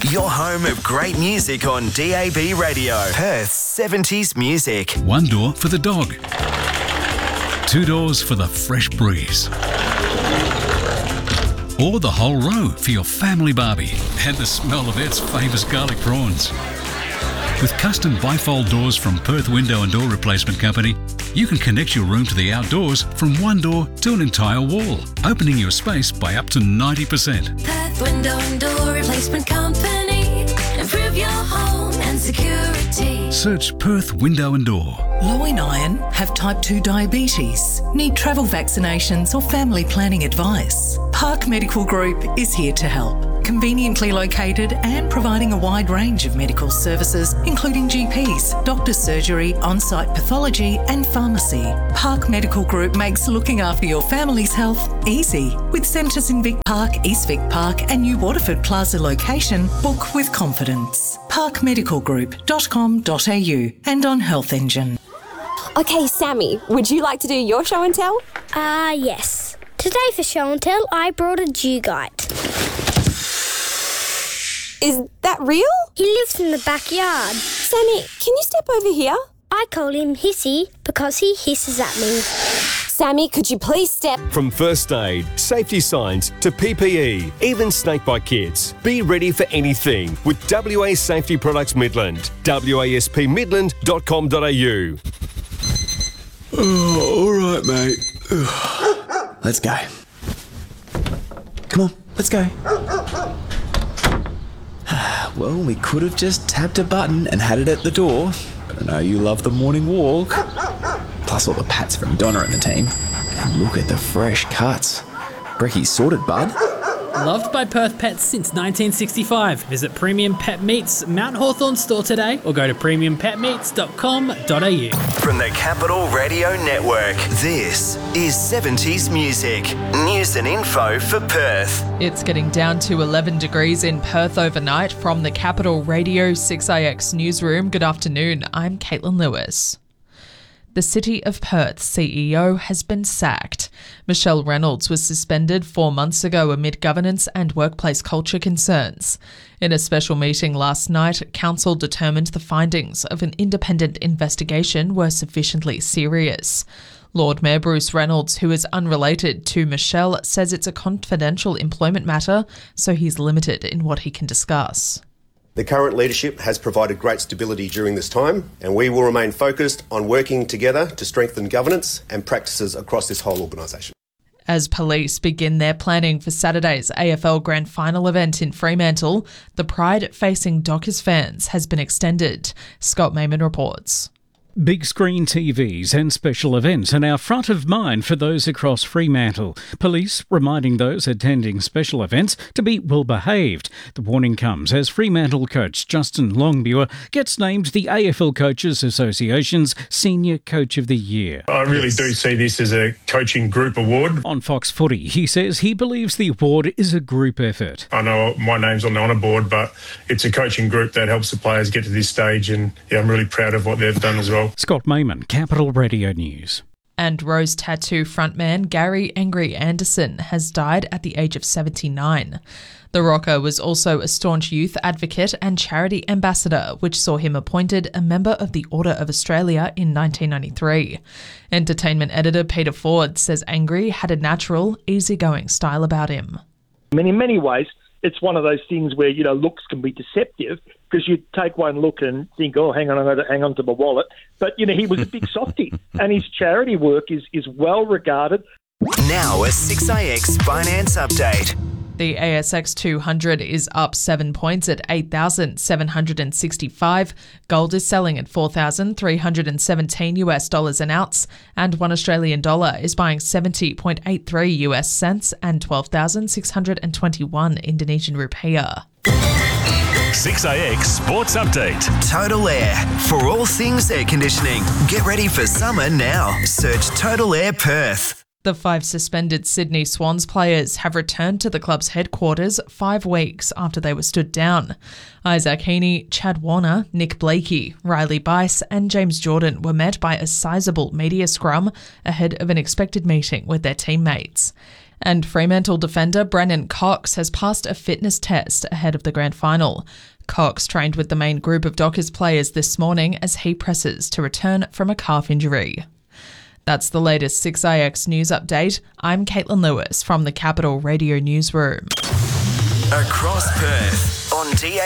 Your home of great music on DAB Radio. Perth's 70s music. One door for the dog. Two doors for the fresh breeze. Or the whole row for your family barbie and the smell of its famous garlic prawns. With custom bifold doors from Perth Window and Door Replacement Company, you can connect your room to the outdoors from one door to an entire wall, opening your space by up to 90%. Perth Window and Door Replacement Company. Improve your home and security. Search Perth Window and Door. Low in iron, have type 2 diabetes, need travel vaccinations or family planning advice. Park Medical Group is here to help. Conveniently located and providing a wide range of medical services, including GPs, doctor's surgery, on-site pathology and pharmacy. Park Medical Group makes looking after your family's health easy. With centres in Vic Park, East Vic Park and New Waterford Plaza location, book with confidence. parkmedicalgroup.com.au and on Health Engine. Okay, Sammy, would you like to do your show and tell? Yes. Today for show and tell, I brought a Dugite. Is that real? He lives in the backyard. Sammy, can you step over here? I call him Hissy because he hisses at me. Sammy, could you please step? From first aid, safety signs to PPE, even snakebite kits. Be ready for anything with WA Safety Products Midland. waspmidland.com.au. Oh, all right, mate. Let's go. Come on, let's go. Well, we could have just tapped a button and had it at the door, but I know you love the morning walk. Plus all the pats from Donna and the team. And look at the fresh cuts. Brecky's sorted, bud. Loved by Perth pets since 1965. Visit Premium Pet Meats Mount Hawthorn store today or go to premiumpetmeats.com.au. From the Capital Radio Network, this is 70s music. News and info for Perth. It's getting down to 11 degrees in Perth overnight. From the Capital Radio 6IX newsroom, good afternoon. I'm Caitlin Lewis. The City of Perth's CEO has been sacked. Michelle Reynolds was suspended 4 months ago amid governance and workplace culture concerns. In a special meeting last night, Council determined the findings of an independent investigation were sufficiently serious. Lord Mayor Bruce Reynolds, who is unrelated to Michelle, says it's a confidential employment matter, so he's limited in what he can discuss. The current leadership has provided great stability during this time, and we will remain focused on working together to strengthen governance and practices across this whole organisation. As police begin their planning for Saturday's AFL Grand Final event in Fremantle, the pride facing Dockers fans has been extended. Scott Mayman reports. Big screen TVs and special events are now front of mind for those across Fremantle. Police reminding those attending special events to be well behaved. The warning comes as Fremantle coach Justin Longmuir gets named the AFL Coaches Association's Senior Coach of the Year. I really do see this as a coaching group award. On Fox Footy, he says he believes the award is a group effort. I know my name's on the honour board, but it's a coaching group that helps the players get to this stage, and I'm really proud of what they've done as well. Scott Mayman, Capital Radio News. And Rose Tattoo frontman Gary Angry Anderson has died at the age of 79. The rocker was also a staunch youth advocate and charity ambassador, which saw him appointed a member of the Order of Australia in 1993. Entertainment editor Peter Ford says Angry had a natural, easygoing style about him. In many ways, it's one of those things where, looks can be deceptive, because you take one look and think, oh, hang on, I'm going to hang on to my wallet. But, he was a big softie, and his charity work is well regarded. Now a 6IX finance update. The ASX 200 is up 7 points at 8,765. Gold is selling at $4,317 an ounce, and $1 Australian dollar is buying 70.83 US cents and 12,621 Indonesian rupiah. 6IX Sports Update. Total Air. For all things air conditioning, get ready for summer now. Search Total Air Perth. The 5 suspended Sydney Swans players have returned to the club's headquarters 5 weeks after they were stood down. Isaac Heaney, Chad Warner, Nick Blakey, Riley Bice and James Jordan were met by a sizable media scrum ahead of an expected meeting with their teammates. And Fremantle defender Brennan Cox has passed a fitness test ahead of the grand final. Cox trained with the main group of Dockers players this morning as he presses to return from a calf injury. That's the latest 6IX news update. I'm Caitlin Lewis from the Capital Radio Newsroom. Across Perth on DA